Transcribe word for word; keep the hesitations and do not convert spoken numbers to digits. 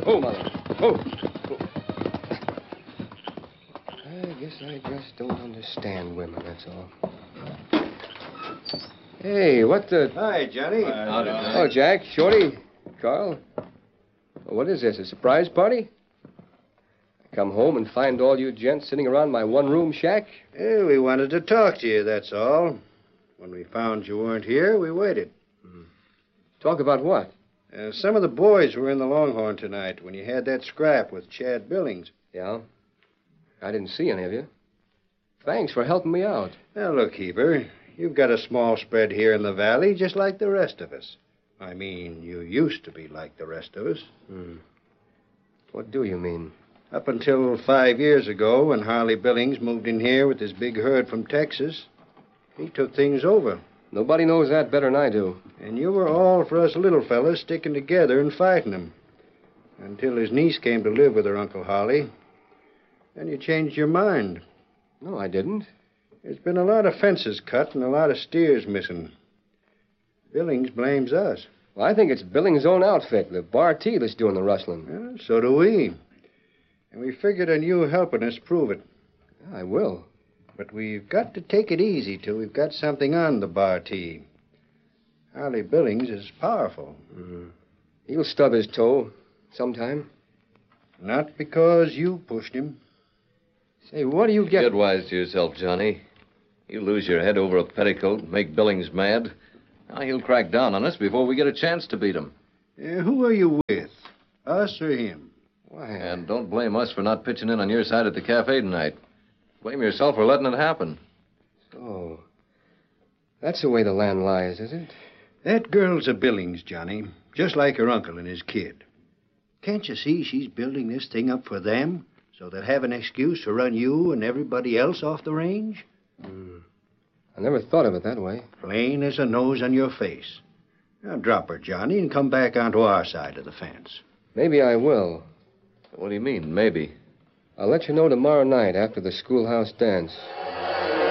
Oh, Mother. Oh. oh. I guess I just don't understand women, that's all. Hey, what the... Hi, Johnny. Hi, Johnny. Oh, Jack, Shorty, Carl. What is this, a surprise party? I come home and find all you gents sitting around my one-room shack? Hey, we wanted to talk to you, that's all. When we found you weren't here, we waited. Hmm. Talk about what? Uh, some of the boys were in the Longhorn tonight when you had that scrap with Chad Billings. Yeah? I didn't see any of you. Thanks for helping me out. Now, look, Heber, you've got a small spread here in the valley just like the rest of us. I mean, you used to be like the rest of us. Hmm. What do you mean? Up until five years ago, when Harley Billings moved in here with his big herd from Texas, he took things over. Nobody knows that better than I do. And you were all for us little fellas sticking together and fighting him. Until his niece came to live with her Uncle Harley. Then you changed your mind. No, I didn't. There's been a lot of fences cut and a lot of steers missing. Billings blames us. Well, I think it's Billings' own outfit, the Bar T, that's doing the rustling. Well, so do we. And we figured on you helping us prove it. I will. But we've got to take it easy till we've got something on the Bar T. Harley Billings is powerful. Mm-hmm. He'll stub his toe sometime. Not because you pushed him. Say, what do you get... Get wise to yourself, Johnny. You lose your head over a petticoat and make Billings mad. Now he'll crack down on us before we get a chance to beat him. Uh, who are you with? Us or him? Why? And don't blame us for not pitching in on your side at the cafe tonight. Blame yourself for letting it happen. So, that's the way the land lies, is it? That girl's a Billings, Johnny. Just like her uncle and his kid. Can't you see she's building this thing up for them so they'll have an excuse to run you and everybody else off the range? Mm. I never thought of it that way. Plain as a nose on your face. Now drop her, Johnny, and come back onto our side of the fence. Maybe I will. What do you mean, maybe? I'll let you know tomorrow night after the schoolhouse dance.